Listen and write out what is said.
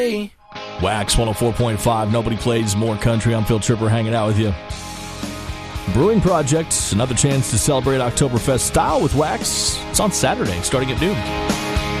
Wax 104.5. Nobody plays more country. I'm Phil Tripper hanging out with you. Brewing Project, another chance to celebrate Oktoberfest style with Wax. It's on Saturday, starting at noon.